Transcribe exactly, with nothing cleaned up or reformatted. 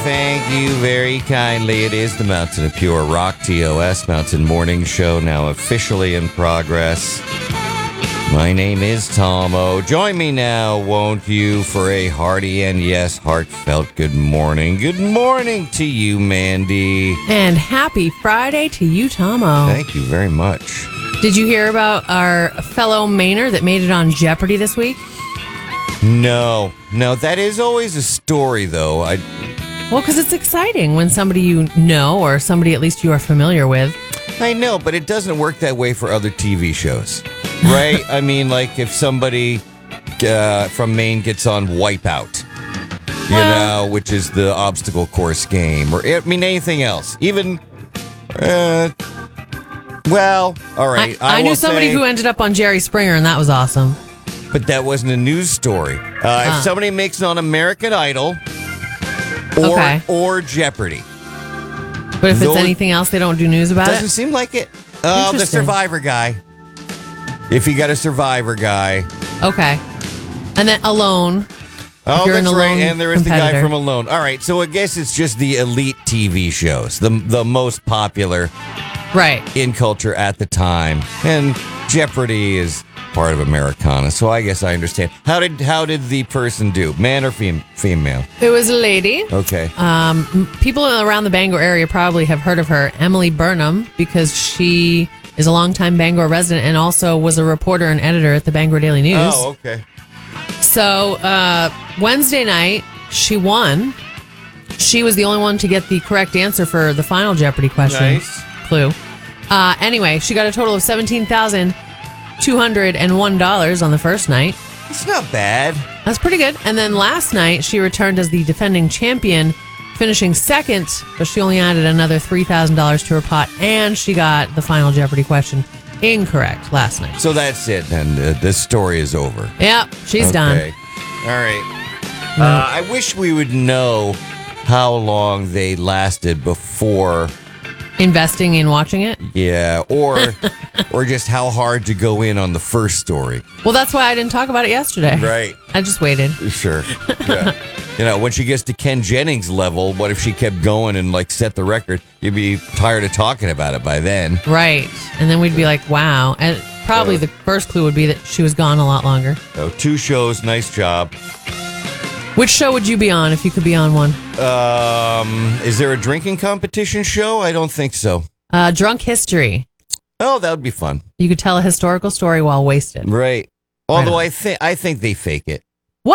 thank you very kindly. It is the Mountain of Pure Rock, T O S, Mountain Morning Show, now officially in progress. My name is Tom-O. Join me now, won't you, for a hearty and, yes, heartfelt good morning. Good morning to you, Mandy. And happy Friday to you, Tom-O. Thank you very much. Did you hear about our fellow Mainer that made it on Jeopardy this week? No. No, that is always a story, though. I... Well, because it's exciting when somebody you know or somebody at least you are familiar with. I know, but it doesn't work that way for other T V shows, right? I mean, like if somebody uh, from Maine gets on Wipeout, you well, know, which is the obstacle course game, or I mean anything else, even. Uh, well, all right. I, I, I knew somebody say, who ended up on Jerry Springer, and that was awesome. But that wasn't a news story. Uh, uh. If somebody makes it on American Idol or okay. or Jeopardy. But if it's anything else, they don't do news about doesn't it? Doesn't seem like it. Oh, the Survivor guy. If you got a Survivor guy. Okay. And then Alone. Oh, that's right. And there is the guy from Alone. All right. So I guess it's just the elite T V shows, the the most popular right in culture at the time. And Jeopardy is part of Americana, so I guess I understand. How did how did the person do? Man or fem- female? It was a lady. Okay. Um, people around the Bangor area probably have heard of her, Emily Burnham, because she is a longtime Bangor resident and also was a reporter and editor at the Bangor Daily News. Oh, okay. So uh, Wednesday night, she won. She was the only one to get the correct answer for the final Jeopardy question. Nice. Clue. Uh, anyway, she got a total of seventeen thousand two hundred one dollars on the first night. It's not bad. That's pretty good. And then last night, she returned as the defending champion, finishing second, but she only added another three thousand dollars to her pot, and she got the final Jeopardy question incorrect last night. So that's it, and uh, this story is over. Yep, she's okay. done. All right. Uh, I wish we would know how long they lasted before... Investing in watching it? Yeah, or or just how hard to go in on the first story. Well, that's why I didn't talk about it yesterday. Right. I just waited. Sure. Yeah. You know, when she gets to Ken Jennings level, what if she kept going and like set the record? You'd be tired of talking about it by then. Right. And then we'd be like, wow. And probably uh, the first clue would be that she was gone a lot longer. So two shows, nice job. Which show would you be on if you could be on one? Um, is there a drinking competition show? I don't think so. Uh, Drunk History. Oh, that would be fun. You could tell a historical story while wasted. Right. Although right I think I think they fake it.